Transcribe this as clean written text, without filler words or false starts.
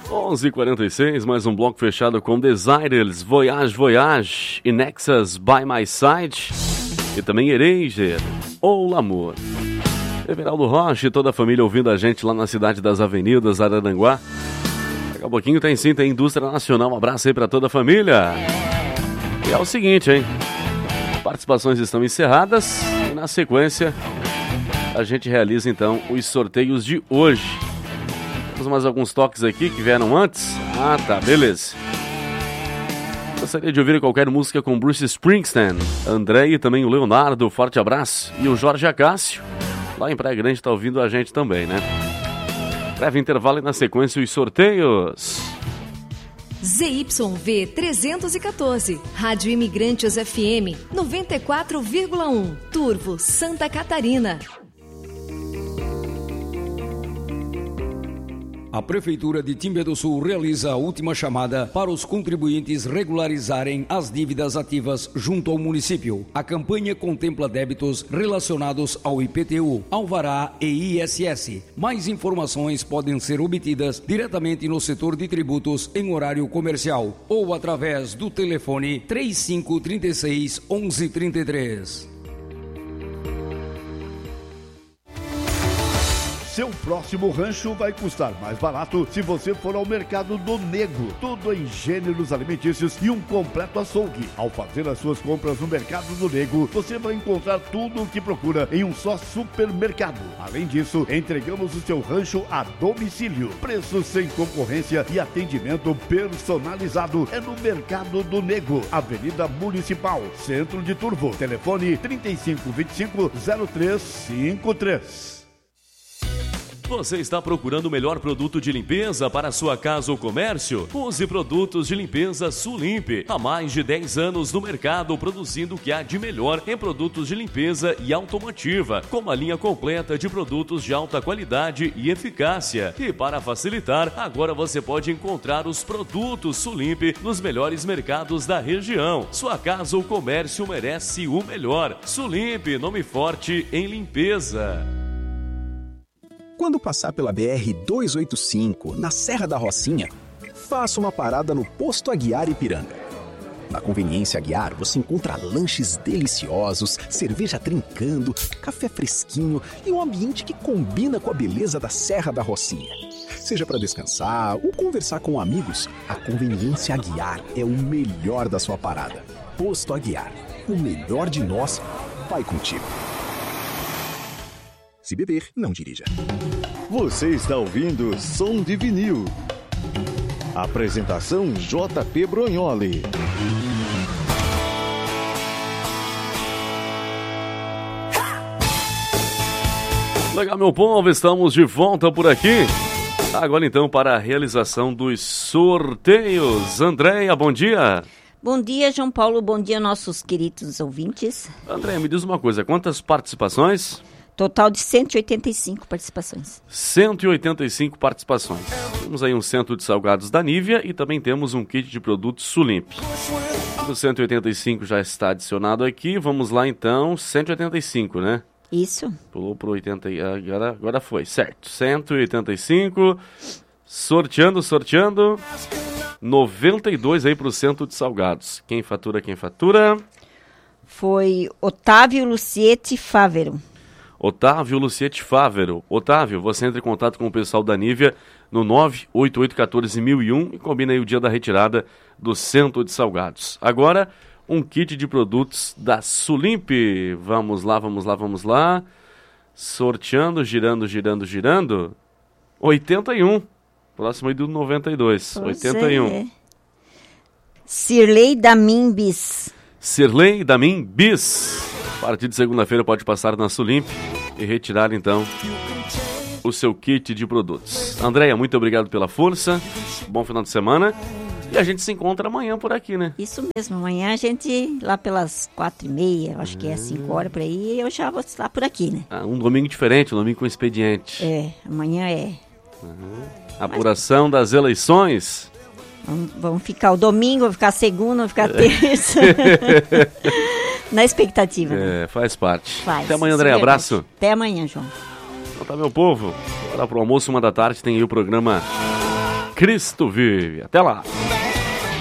11h46, mais um bloco fechado com Desires, Voyage Voyage e Nexus By My Side e também Erasure ou L'Amour. Everaldo Rocha e toda a família ouvindo a gente lá na cidade das Avenidas, Araranguá. Daqui a pouquinho tem sim, tem Indústria Nacional, um abraço aí pra toda a família. E é o seguinte, hein? Participações estão encerradas e na sequência a gente realiza então os sorteios de hoje. Temos mais alguns toques aqui que vieram antes. Ah, tá, beleza. Gostaria de ouvir qualquer música com Bruce Springsteen, André e também o Leonardo, forte abraço. E o Jorge Acácio, lá em Praia Grande, tá ouvindo a gente também, né? Breve intervalo e na sequência os sorteios. ZYV 314, Rádio Imigrantes FM 94,1, Turvo, Santa Catarina. A Prefeitura de Timbé do Sul realiza a última chamada para os contribuintes regularizarem as dívidas ativas junto ao município. A campanha contempla débitos relacionados ao IPTU, Alvará e ISS. Mais informações podem ser obtidas diretamente no setor de tributos em horário comercial ou através do telefone 3536 1133. Seu próximo rancho vai custar mais barato se você for ao Mercado do Nego. Tudo em gêneros alimentícios e um completo açougue. Ao fazer as suas compras no Mercado do Nego, você vai encontrar tudo o que procura em um só supermercado. Além disso, entregamos o seu rancho a domicílio. Preços sem concorrência e atendimento personalizado é no Mercado do Nego, Avenida Municipal, Centro de Turvo. Telefone 3525-0353. Você está procurando o melhor produto de limpeza para sua casa ou comércio? Use produtos de limpeza Sulimp. Há mais de 10 anos no mercado, produzindo o que há de melhor em produtos de limpeza e automotiva, com uma linha completa de produtos de alta qualidade e eficácia. E para facilitar, agora você pode encontrar os produtos Sulimp nos melhores mercados da região. Sua casa ou comércio merece o melhor. Sulimp, nome forte em limpeza. Quando passar pela BR-285, na Serra da Rocinha, faça uma parada no Posto Aguiar Ipiranga. Na Conveniência Aguiar, você encontra lanches deliciosos, cerveja trincando, café fresquinho e um ambiente que combina com a beleza da Serra da Rocinha. Seja para descansar ou conversar com amigos, a Conveniência Aguiar é o melhor da sua parada. Posto Aguiar, o melhor de nós vai contigo. Se beber, não dirija. Você está ouvindo Som de Vinil. Apresentação JP Brognoli. Legal, meu povo, estamos de volta por aqui. Agora então para a realização dos sorteios. Andréia, bom dia. Bom dia, João Paulo, bom dia, nossos queridos ouvintes. Andréia, me diz uma coisa, quantas participações? Total de 185 participações. 185 participações. Temos aí um centro de salgados da Nívea e também temos um kit de produtos Sulimp. O 185 já está adicionado aqui. Vamos lá então, 185, né? Isso. Pulou para 80, agora foi, certo. 185, sorteando. 92 aí para o centro de salgados. Quem fatura? Foi Otávio Luciete Fávero. Otávio Luciete Fávero. Otávio, você entra em contato com o pessoal da Nívea no 98814-1001 e combina aí o dia da retirada do centro de salgados. Agora, um kit de produtos da Sulimp. Vamos lá. Sorteando, girando. 81. Próximo aí do 92. Pois 81. É. Cirlei Damin Bis. A partir de segunda-feira pode passar na Sulimp e retirar então o seu kit de produtos. Andréia, muito obrigado pela força, bom final de semana e a gente se encontra amanhã por aqui, né? Isso mesmo, amanhã a gente lá pelas 4h30, acho que é 5 horas por aí, eu já vou estar por aqui, né? Um domingo diferente, um domingo com expediente. Amanhã é. Apuração das eleições. Vamos ficar o domingo, vamos ficar segunda, vamos ficar terça. Na expectativa. Né? Faz parte. Faz. Até amanhã, André. Abraço. Até amanhã, João. Então tá, meu povo. Para pro almoço, 1h da tarde, tem aí o programa Cristo vive. Até lá.